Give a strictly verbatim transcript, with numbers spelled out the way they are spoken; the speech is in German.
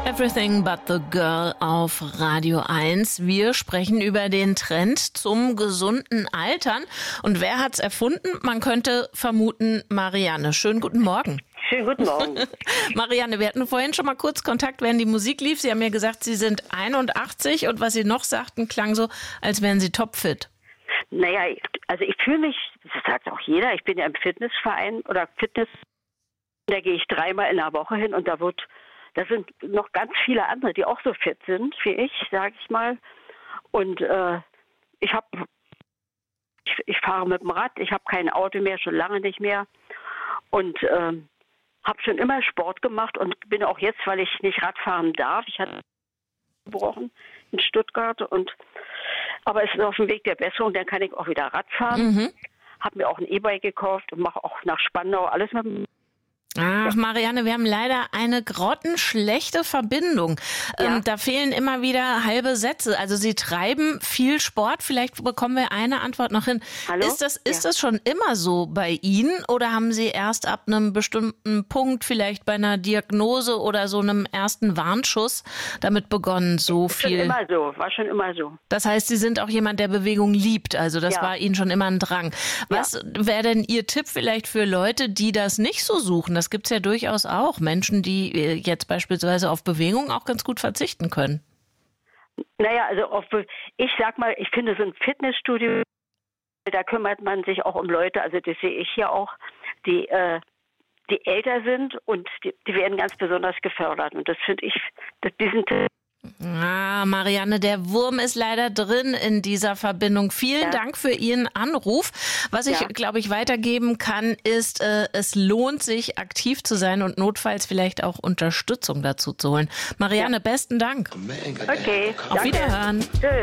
Everything but the Girl auf Radio eins. Wir sprechen über den Trend zum gesunden Altern. Und wer hat's erfunden? Man könnte vermuten, Marianne. Schönen guten Morgen. Schönen guten Morgen. Marianne, wir hatten vorhin schon mal kurz Kontakt, während die Musik lief. Sie haben mir gesagt, Sie sind einundachtzig und was Sie noch sagten, klang so, als wären Sie topfit. Naja, also ich fühle mich, das sagt auch jeder, ich bin ja im Fitnessverein oder Fitness, da gehe ich dreimal in der Woche hin und da wird, da sind noch ganz viele andere, die auch so fit sind wie ich, sage ich mal. Und äh, ich habe, ich, ich fahre mit dem Rad, ich habe kein Auto mehr, schon lange nicht mehr und äh, habe schon immer Sport gemacht und bin auch jetzt, weil ich nicht Radfahren darf, ich hatte gebrochen in Stuttgart und aber es ist auf dem Weg der Besserung, dann kann ich auch wieder Rad fahren. Mhm. Habe mir auch ein E-Bike gekauft und mache auch nach Spandau alles mit dem Ach, Marianne, wir haben leider eine grottenschlechte Verbindung. Ja. Ähm, da fehlen immer wieder halbe Sätze. Also Sie treiben viel Sport. Vielleicht bekommen wir eine Antwort noch hin. Hallo? Ist das, ist ja. das schon immer so bei Ihnen oder haben Sie erst ab einem bestimmten Punkt, vielleicht bei einer Diagnose oder so einem ersten Warnschuss, damit begonnen, so ist viel? Schon immer so, war schon immer so. Das heißt, Sie sind auch jemand, der Bewegung liebt. Also das ja. war Ihnen schon immer ein Drang. Was ja. wäre denn Ihr Tipp vielleicht für Leute, die das nicht so suchen? Das gibt's ja durchaus auch. Menschen, die jetzt beispielsweise auf Bewegung auch ganz gut verzichten können. Naja, also auf, ich sag mal, ich finde so ein Fitnessstudio, da kümmert man sich auch um Leute, also das sehe ich hier auch, die, äh, die älter sind und die, die werden ganz besonders gefördert. Und das finde ich, das, diesen Ah, Marianne, der Wurm ist leider drin in dieser Verbindung. Vielen ja. Dank für Ihren Anruf. Was ich, ja. glaube ich, weitergeben kann, ist, äh, es lohnt sich, aktiv zu sein und notfalls vielleicht auch Unterstützung dazu zu holen. Marianne, ja. besten Dank. Okay. Auf Danke. Wiederhören. Tschüss.